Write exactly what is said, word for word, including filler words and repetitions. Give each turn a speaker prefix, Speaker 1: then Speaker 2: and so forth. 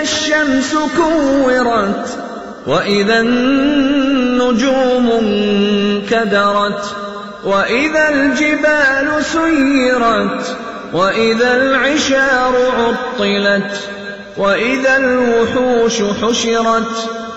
Speaker 1: الشمس كورت وإذا النجوم انكدرت وإذا الجبال سيرت وإذا العشار عطلت وإذا الوحوش حشرت